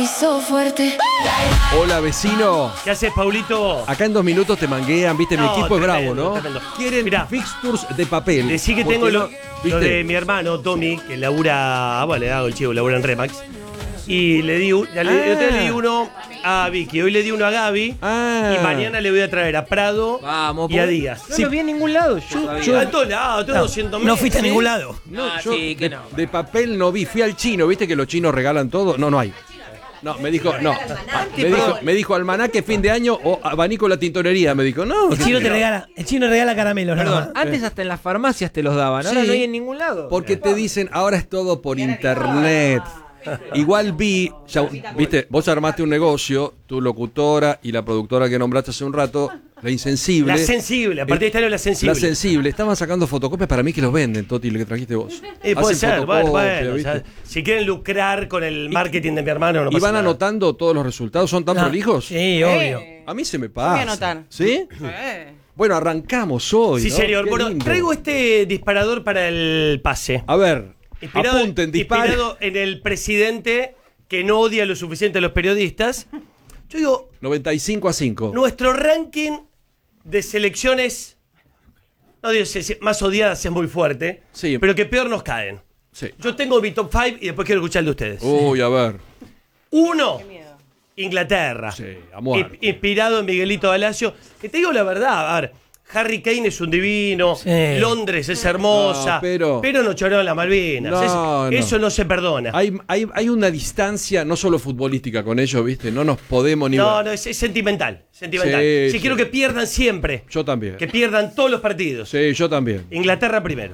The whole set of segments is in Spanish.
Fuerte. Hola, vecino. ¿Qué haces, Paulito? Acá en 2 minutos te manguean, viste, mi equipo es bravo, ¿no? Tremendo. Quieren Mirá, fixtures de papel. decí que porque tengo no, lo de mi hermano, Tommy, que labura, bueno, le hago el chivo, labura en Remax. Y le di, le di uno a Vicky, hoy le di uno a Gaby. Y mañana le voy a traer a Prado y a Díaz. No lo vi en ningún lado yo. A todos lados, todos 200.000. No fuiste a ningún lado. No, yo sí, que no. de papel no vi. Fui al chino, viste que los chinos regalan todo. No hay. No, me dijo, no. Me dijo almanaque fin de año o abanico la tintorería. Me dijo, no. El chino regala caramelos, nada más. Antes hasta en las farmacias te los daban, ahora Sí. no hay en ningún lado. Porque te dicen, ahora es todo por internet. Igual vi, ya, viste, vos armaste un negocio, tu locutora y la productora que nombraste hace un rato, la insensible. La sensible, a partir de este año la sensible. La sensible, estaban sacando fotocopias para mí que los venden, Toti, lo que trajiste vos. Puede Hacen ser, bueno, fotocopias, o ¿viste? sea, si quieren lucrar con el marketing de mi hermano, no ¿Y pasa van nada. anotando todos los resultados? ¿Son tan prolijos? Sí, obvio. A mí se me pasa. Voy a anotar. ¿Sí? Bueno, arrancamos hoy, Sí, ¿no? señor. Qué Bueno, lindo. traigo este disparador para el pase. A ver, apunten, disparen. Inspirado en el presidente que no odia lo suficiente a los periodistas. Yo digo, 95-5. nuestro ranking de selecciones, no digo si más odiadas es muy fuerte, Sí. pero que peor nos caen. Sí. Yo tengo mi top 5 y después quiero escuchar el de ustedes. Uy, a ver. 1, Inglaterra. Sí, a muerte. Inspirado en Miguelito Palacio. Que te digo la verdad, a ver, Harry Kane es un divino, Sí. Londres es hermosa, No, pero no choraron las Malvinas. No, no. Eso no se perdona. Hay una distancia, no solo futbolística con ellos, ¿viste? No nos podemos ni... No, es sentimental. Sentimental. Sí, Sí, sí. quiero que pierdan siempre. Yo también. Que pierdan todos los partidos. Sí, yo también. Inglaterra primero.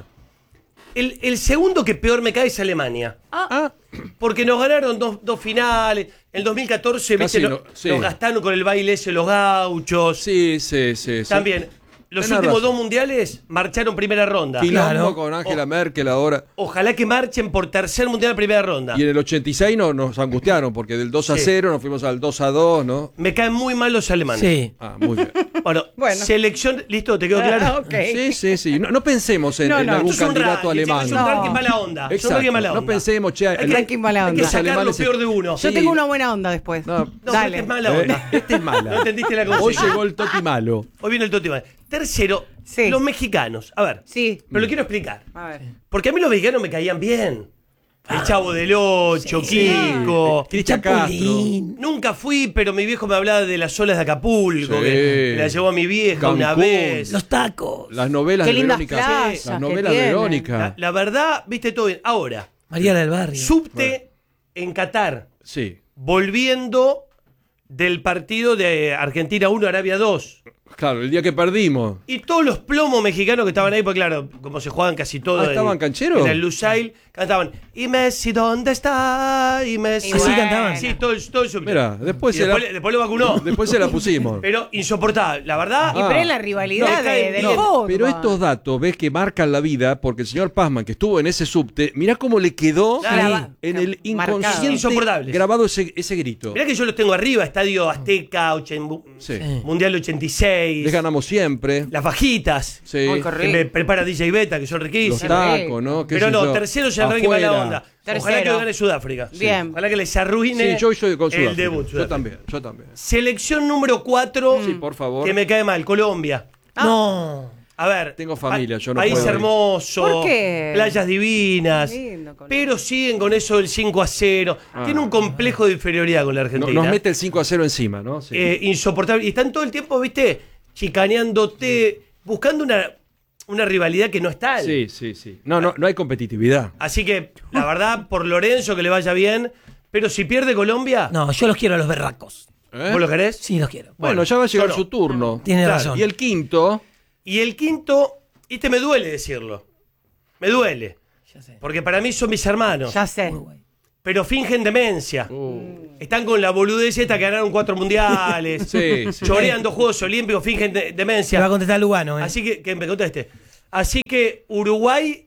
El segundo que peor me cae es Alemania. Porque nos ganaron dos finales. En el 2014, Casi ¿viste? no, sí. Nos gastaron con el baile ese los gauchos. Sí. También, los Tenés últimos razón. 2 mundiales marcharon primera ronda. Quilombo Claro. con Angela Merkel ahora. Ojalá que marchen por tercer mundial primera ronda. Y en el 86 nos angustiaron, porque del 2-0 nos fuimos al 2-2, ¿no? Me caen muy mal los alemanes. Sí. Muy bien. Bueno, Bueno. selección, ¿listo? ¿Te quedó claro? Ok. Sí. No pensemos en algún Esto es un candidato ranking, alemán. Es un ranking mala onda. Es un Exacto. ranking mala onda. No pensemos, che, Hay que- ranking mala Hay que onda. sacar lo alemanes- peor de uno. Yo Sí. tengo una buena onda después. No. No, Dale. este es mala onda. Este es mala. No entendiste la Hoy consigna. llegó el Toti malo. Hoy viene el Toti mal. Tercero, Sí. los mexicanos. A ver, Sí. pero lo quiero explicar. A ver. Porque a mí los mexicanos me caían bien. El Chavo del Ocho, Kiko. Cristian Castro. Nunca fui, pero mi viejo me hablaba de las olas de Acapulco, Sí. que me la llevó a mi vieja una Cancún. vez. Los tacos. Las novelas Qué de lindas Verónica. playas Las que novelas de tienen. Verónica. La verdad, viste todo bien. Ahora, Mariana del Barrio. subte en Qatar, Sí. volviendo del partido de Argentina 1, Arabia 2. Claro, el día que perdimos. Y todos los plomos mexicanos que estaban ahí, porque claro, como se juegan casi todo ¿estaban cancheros? en el Lusail, cantaban ¿Y Messi dónde está? Y Messi. Y bueno. Así cantaban. Sí, todo el subte. Mira, después Y se después lo vacunó. Después se la pusimos. Pero insoportable. La verdad, Y pero es la rivalidad No, del no, fútbol. Pero estos datos, ves que marcan la vida, porque el señor Pazman, que estuvo en ese subte, mirá cómo le quedó Claro. en el Marcado. inconsciente Insoportables. grabado ese grito. mirá que yo los tengo arriba, Estadio Azteca, Sí. Mundial 86, Les ganamos siempre. las fajitas Sí. Muy que correcto. me prepara DJ Beta, que son Los riquísimos. tacos, ¿no? ¿Qué Pero sé no, yo? tercero ya arranque mala Afuera. onda. Ojalá Tercero. que lo gane Sudáfrica. Bien. Ojalá que les arruine Sí, yo estoy con Sudáfrica. el debut. Yo Sudáfrica. también, yo también. Selección número 4, Sí, por favor. que me cae mal, Colombia. No. A ver. Tengo familia, yo no país puedo ir. hermoso. ¿Por qué? Playas divinas. Lindo, Colombia. Pero siguen con eso del 5-0. Tiene un complejo de inferioridad con la Argentina. Nos mete el 5-0 encima, ¿no? Sí. Insoportable. Y están todo el tiempo, viste, chicaneándote, buscando una rivalidad que no es tal. Sí. No hay competitividad. Así que, la verdad, por Lorenzo que le vaya bien. Pero si pierde Colombia, No, yo los quiero a los berracos. ¿Eh? ¿vos lo querés? Sí, los quiero. Bueno, ya va a llegar yo no. su turno. Tiene Claro, razón. Y el quinto, Y el quinto, me duele decirlo. Me duele. Ya sé. Porque para mí son mis hermanos. Ya sé. Uruguay. Pero fingen demencia. Están con la boludez esta que ganaron 4 mundiales. Sí. Chorean 2 Juegos Olímpicos, fingen Se va a demencia. contestar Lugano, Así que me conteste. Así que Uruguay,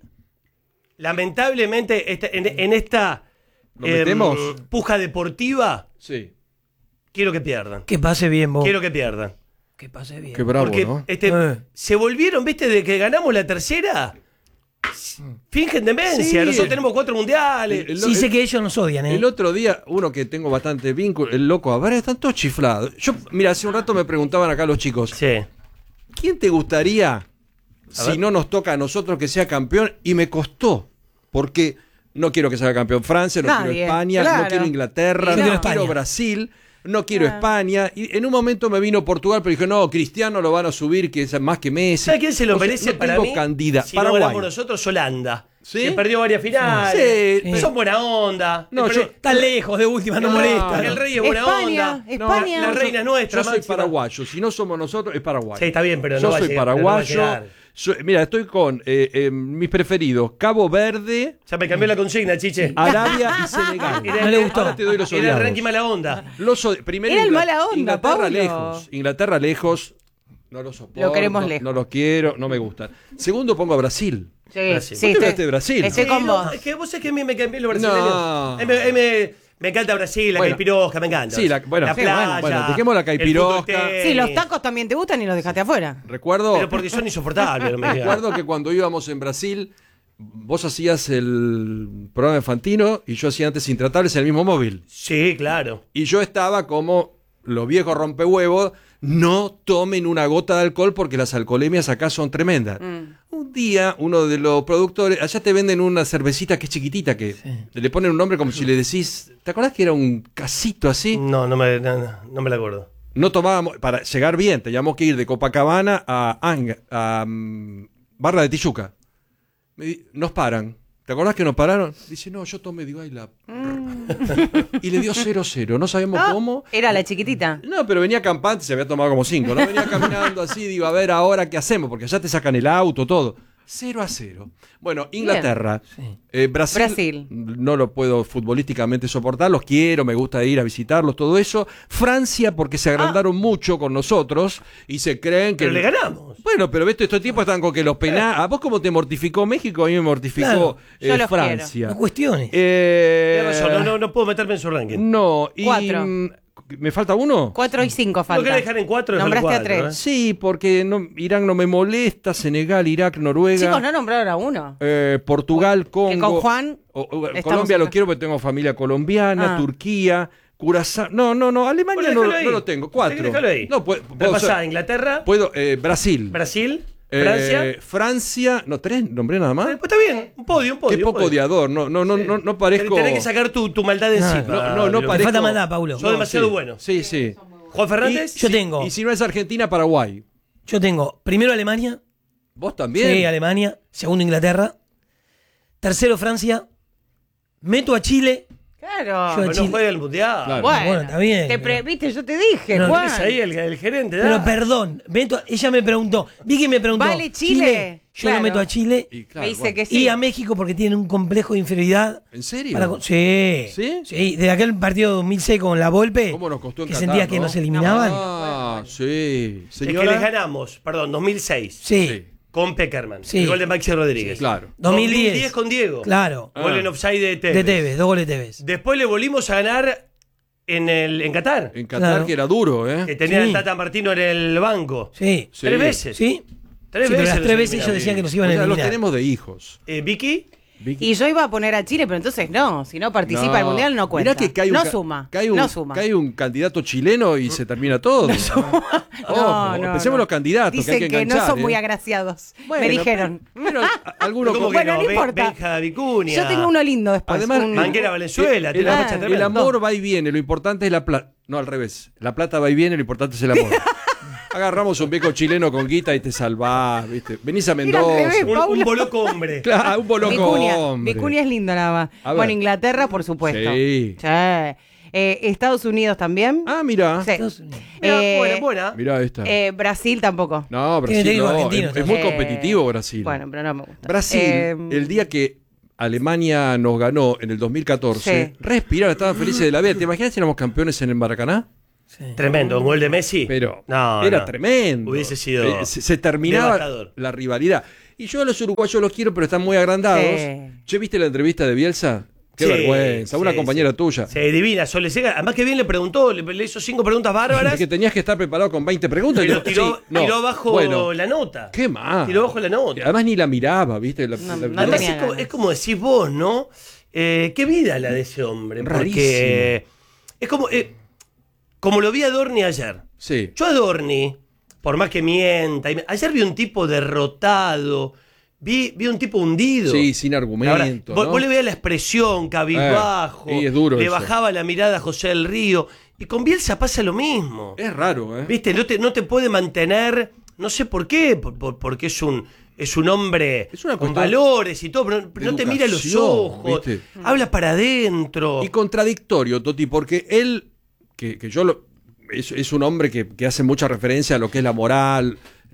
lamentablemente, en esta ¿Nos metemos? puja deportiva, sí. quiero que pierdan. Que pase bien, vos. Quiero que pierdan. Que pase bien. Qué bravo, Porque ¿no? se volvieron, viste, de que ganamos la tercera, Fingen demencia. Sí. Nosotros tenemos 4 mundiales. Sí, sé que ellos nos odian, ¿eh? El otro día, uno que tengo bastante vínculo, el loco Abreu, están todos chiflados. Mira, hace un rato me preguntaban acá los chicos, Sí. ¿quién te gustaría, si ver. no nos toca a nosotros, que sea campeón? Y me costó, porque no quiero que sea campeón Francia, no Nadie, quiero España, claro. no quiero Inglaterra, Yo no quiero quiero España. Brasil, no quiero España. Y en un momento me vino Portugal, pero dije, no, Cristiano lo van a subir, que es más que Messi. ¿Sabes quién se lo O sea, merece no para tengo mí? candidato. Si no Paraguay. ganamos nosotros, Holanda. ¿Sí? Que perdió varias finales. Sí. Son buena onda. No, El yo- pre- Tan lejos de última, no, No, molesta. el rey es buena España, onda. España. La reina es nuestra. Yo soy máxima. paraguayo, si no somos nosotros, es Paraguay. Sí, está bien, pero Yo no va a soy llegar, pero no va a paraguayo. llegar. Mira, estoy con mis preferidos: Cabo Verde, Ya me cambió la consigna, Chiche. Arabia y Senegal. Era- No le gustó. Ahora te doy los Era el odiados. ranking mala onda. Primero Era el mala onda, Inglaterra Paulo. lejos. Inglaterra lejos. No lo soporto. Lo queremos no, lejos. No los quiero, no me gustan. Segundo pongo a Brasil. Sí, Brasil. sí, ¿Por qué hablaste de Brasil? Estoy con no, vos. es que vos sabés que a mí me cambió los brasileños. No. Me encanta Brasil, la Bueno. caipirosca, me encanta. Sí, bueno, la sí, playa. bueno, dejemos la el caipirosca. fútbol tenis. Sí, los tacos también te gustan y los dejaste afuera. Recuerdo, Pero porque son insoportables. No me digas. recuerdo que cuando íbamos en Brasil, vos hacías el programa de Fantino y yo hacía antes Intratables en el mismo móvil. Sí, claro. Y yo estaba como los viejos rompehuevos, no tomen una gota de alcohol porque las alcoholemias acá son tremendas. Un día, uno de los productores, allá te venden una cervecita que es chiquitita, que le ponen un nombre como si le decís, ¿te acordás que era un casito así? No me la acuerdo. No tomábamos, para llegar bien, teníamos que ir de Copacabana a Barra de Tijuca. Nos paran. ¿Te acordás que nos pararon? Dice, no, yo tomé, digo, ay, la... Y le dio 0-0, no sabemos cómo. Era la chiquitita. No, pero venía campante, se había tomado como 5, ¿no? Venía caminando así, digo, a ver ahora qué hacemos, porque allá te sacan el auto, todo. 0-0. Bueno, Inglaterra. Brasil. No lo puedo futbolísticamente soportar, los quiero, me gusta ir a visitarlos, todo eso. Francia, porque se agrandaron mucho con nosotros y se creen que... Pero le ganamos. Bueno, pero ves, estos tiempos están con que los penales... ¿A vos cómo te mortificó México? A mí me mortificó Claro, yo los Francia. No cuestiones. Tienes razón, no puedo meterme en su ranking. No, y... 4. ¿Me falta uno? 4 y 5 ¿Lo falta. querés dejar en 4? Nombraste a 3. Sí, porque Irán no me molesta, Senegal, Irak, Noruega, Chicos, no nombraron a uno. Portugal, Congo. Que con Juan Colombia estamos lo acá. quiero porque tengo familia colombiana, Ah. Turquía, Curazao. No, Alemania Bueno, no, déjalo ahí. no lo tengo. 4. Déjalo ahí. No, puedo Repasá, Inglaterra, Brasil. Brasil, Francia. Francia. No, 3, nombré nada más. Pues está bien, un podio. Qué poco odiador. No parezco. Tenés que sacar tu maldad de encima. No Diego. parezco. falta maldad, Paulo. Sos demasiado sí. bueno. Sí. Juan Fernández. Yo tengo. Y si no es Argentina, Paraguay. Yo tengo primero Alemania. ¿Vos también? Sí, Alemania. Segundo Inglaterra. Tercero Francia. Meto a Chile. Claro. Yo- Pero no Chile. juega el mundial. Claro. Bueno, está bien. Viste, yo te dije, Pero Juan. Es ahí el gerente. Pero da. perdón, ella me preguntó. Vicky me preguntó. Vale, Chile. Yo Claro. lo meto a Chile Y claro, Me dice bueno. que sí. y a México porque tienen un complejo de inferioridad. ¿En serio? Sí. ¿Sí? Sí, desde aquel partido 2006 con la Volpe. ¿Cómo nos costó en que Qatar, sentía que no? nos eliminaban. Ah, sí. Es que Señora. les ganamos, 2006. Sí, Con Peckerman. Sí. El gol de Maxi Rodríguez. Claro. 2010 con Diego. claro. Gol en offside de Tevez. De Tevez, 2 goles de Tevez. Después le volvimos a ganar en Qatar. En Qatar, Claro. que era duro, Que ¿eh? tenía Sí. el Tata Martino en el banco. Sí. Sí. 3 veces. Sí. Tres Sí, pero veces las los 3 veces eliminamos. ellos decían que nos O iban a sea, los eliminar. tenemos de hijos. Vicky. Y yo iba a poner a Chile, pero entonces no. Si no participa el mundial, no cuenta. Mirá que cae un, no ca- suma. cae un, no suma. cae un candidato chileno y se termina todo. Ojo, empecemos los candidatos. Dicen que, hay que no enganchar, son muy ¿eh? agraciados. Bueno, me dijeron. Pero algunos ¿Cómo como- que Bueno, no importa. Benja Vicuña. Yo tengo uno lindo después. Además, un- Manguera Valenzuela. tiene una Ah. fecha el tremenda. amor va y viene, lo importante es la plata. No, al revés. La plata va y viene, lo importante es el amor. Agarramos un viejo chileno con guita y te salvás, ¿viste? Venís a Mira, al Mendoza. revés. Un Paulo. boloco hombre. Claro, un boloco Vicuña. hombre. Vicuña es lindo nada más. A ver. Bueno, Inglaterra, por supuesto. Sí. Estados Unidos también. Ah, mira. Sí. Estados Unidos. Mirá, buena. Mirá esta. Brasil tampoco. No, Tiene Brasil técnico no. argentino Es muy también. competitivo Brasil. Bueno, pero no me gusta. Brasil, el día que Alemania nos ganó en el 2014, Sí. respiraron, estaban felices de la vida. ¿Te imaginas si éramos campeones en el Maracaná? Sí. Tremendo. Un gol de Messi. Pero No, era no. tremendo. Hubiese sido se terminaba devastador. la rivalidad. Y yo a los uruguayos los quiero, pero están muy agrandados. Sí. ¿Che, viste la entrevista de Bielsa? Qué vergüenza, una compañera tuya. Sí, divina, Solecega. Además que bien le preguntó, le hizo 5 preguntas bárbaras. Es que tenías que estar preparado con 20 preguntas. Pero tiró abajo la nota. ¿Qué más? Tiró abajo la nota. Además ni la miraba, ¿viste? Además es como decís vos, ¿no? Qué vida la de ese hombre. Porque es como lo vi a Adorni ayer. Sí. Yo a Adorni, por más que mienta, ayer vi un tipo derrotado. Vi un tipo hundido. Sí, sin argumento. Vos le veías la expresión, cabizbajo. Sí, es duro. Le eso. bajaba la mirada a José del Río. Y con Bielsa pasa lo mismo. Es raro, ¿eh? ¿Viste? No te puede mantener. No sé por qué. Porque es un hombre con valores y todo. Pero no te mira a los ojos. ¿Viste? Habla para adentro. Y contradictorio, Toti, porque él, es un hombre que hace mucha referencia a lo que es la moral,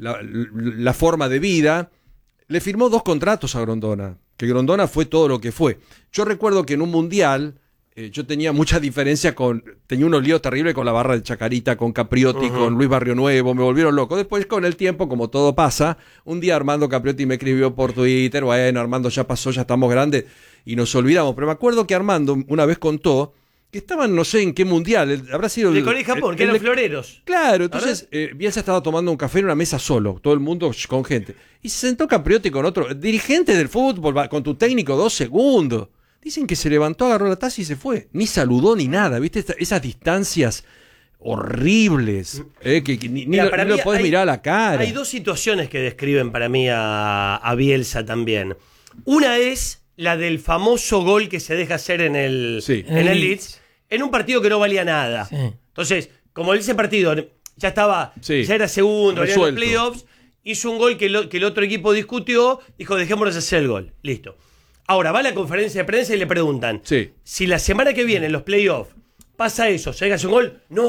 la forma de vida. Le firmó 2 contratos a Grondona, que Grondona fue todo lo que fue. Yo recuerdo que en un mundial yo tenía mucha diferencia tenía unos líos terribles con la barra de Chacarita, con Capriotti, con Luis Barrio Nuevo, me volvieron loco. Después con el tiempo, como todo pasa, un día Armando Capriotti me escribió por Twitter, bueno, Armando ya pasó, ya estamos grandes y nos olvidamos. Pero me acuerdo que Armando una vez contó que estaban, no sé en qué mundial, habrá sido de Corea y Japón, que eran floreros. Claro, entonces Bielsa estaba tomando un café en una mesa solo, todo el mundo con gente. Y se sentó Capriotti con otro dirigente del fútbol, con tu técnico 2 segundos. Dicen que se levantó, agarró la taza y se fue. Ni saludó ni nada, ¿viste? Esas distancias horribles, que ni lo podés mirar a la cara. Hay 2 situaciones que describen para mí a Bielsa también. Una es la del famoso gol que se deja hacer en el Leeds, en un partido que no valía nada. Sí. Entonces, como ese partido ya estaba, ya era segundo, en los playoffs, hizo un gol que el otro equipo discutió, dijo, dejémonos hacer el gol. Listo. Ahora, va a la conferencia de prensa y le preguntan, si la semana que viene en los playoffs pasa eso, se hace un gol, no.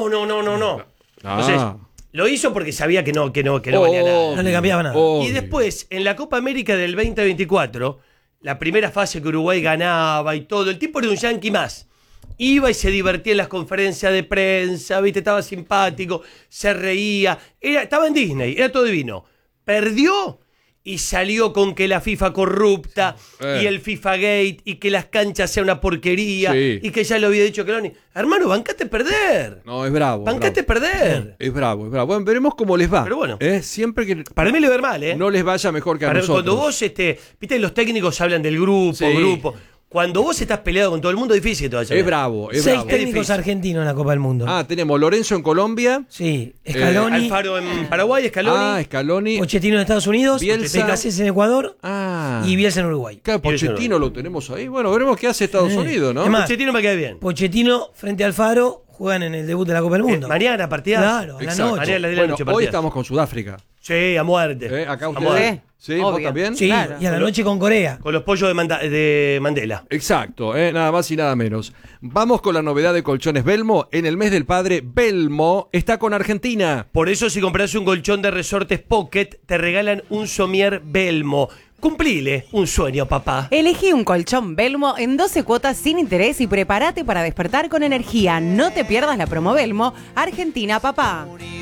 Entonces, lo hizo porque sabía que no valía nada. No le cambiaba nada. Y después, en la Copa América del 2024, la primera fase que Uruguay ganaba y todo, el tipo era un yanqui más. Iba y se divertía en las conferencias de prensa, ¿viste? Estaba simpático, se reía, estaba en Disney, era todo divino. Perdió y salió con que la FIFA corrupta y el FIFA Gate y que las canchas sean una porquería y que ya lo había dicho Cloni. Hermano, bancate perder. No, es bravo. Bancate perder. Es bravo. Bueno, veremos cómo les va. Pero bueno. Siempre que para mí le va a ir mal, no les vaya mejor que a nosotros. Cuando vos, viste, los técnicos hablan del grupo. Cuando vos estás peleado con todo el mundo, es difícil que te vaya. Es bravo. 6 técnicos argentinos en la Copa del Mundo. Tenemos Lorenzo en Colombia. Sí. Scaloni. Alfaro en Paraguay, Scaloni. Pochettino en Estados Unidos. Bielsa. Becasés en Ecuador. Y Bielsa en Uruguay. Claro, Pochettino lo tenemos ahí. Bueno, veremos qué hace Estados Unidos, ¿no? Además, Pochettino me cae bien. Pochettino frente a Alfaro juegan en el debut de la Copa del Mundo. Mañana, partidas. Claro, a la noche. Bueno, hoy estamos con Sudáfrica. Sí, a muerte. Acá ustedes. Sí, ¿vos también? Sí, claro. Y a la noche con Corea. Con los pollos de Mandela. Exacto, nada más y nada menos. Vamos con la novedad de Colchones Belmo. En el mes del padre, Belmo está con Argentina. Por eso, si compras un colchón de Resortes Pocket, te regalan un somier Belmo. Cumplile un sueño, papá. Elegí un colchón Belmo en 12 cuotas sin interés y prepárate para despertar con energía. No te pierdas la promo Belmo. Argentina, papá.